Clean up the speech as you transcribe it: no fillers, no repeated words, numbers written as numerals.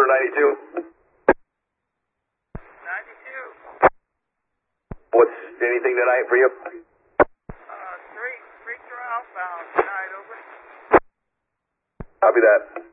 or 92? 92. What's anything tonight for you? Streets are outbound tonight, over. Copy that.